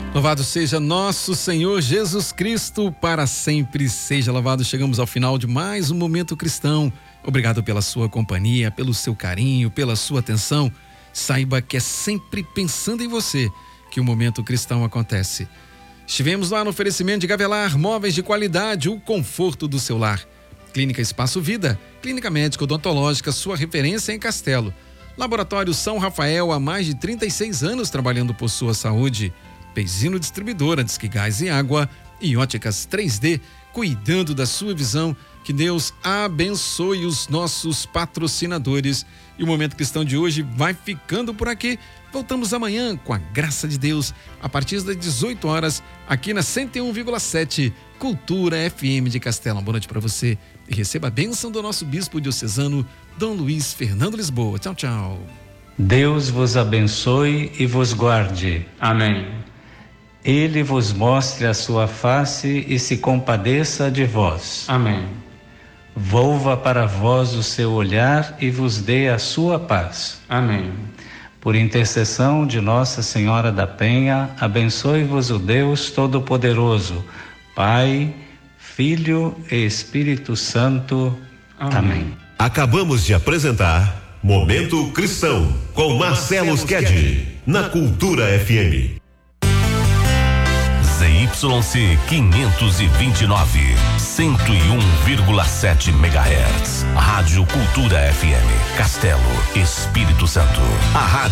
Louvado seja nosso Senhor Jesus Cristo, para sempre seja louvado. Chegamos ao final de mais um Momento Cristão. Obrigado pela sua companhia, pelo seu carinho, pela sua atenção. Saiba que é sempre pensando em você que o Momento Cristão acontece. Estivemos lá no oferecimento de Gavelar, móveis de qualidade, o conforto do seu lar. Clínica Espaço Vida, clínica médica odontológica, sua referência em Castelo. Laboratório São Rafael, há mais de 36 anos trabalhando por sua saúde. Peizino Distribuidora, Disque Gás e Água e Óticas 3D, cuidando da sua visão. Que Deus abençoe os nossos patrocinadores. E o Momento Cristão de hoje vai ficando por aqui. Voltamos amanhã, com a graça de Deus, a partir das 18 horas, aqui na 101,7 Cultura FM de Castelo. Boa noite para você e receba a bênção do nosso bispo diocesano, Dom Luiz Fernando Lisboa. Tchau, tchau. Deus vos abençoe e vos guarde. Amém. Ele vos mostre a sua face e se compadeça de vós. Amém. Volva para vós o seu olhar e vos dê a sua paz. Amém. Por intercessão de Nossa Senhora da Penha, abençoe-vos o Deus Todo-Poderoso, Pai, Filho e Espírito Santo. Amém. Acabamos de apresentar Momento Cristão com Marcelo Sked na Cultura FM. ZYC 529, 101,7 MHz. Rádio Cultura FM, Castelo, Espírito Santo. A rádio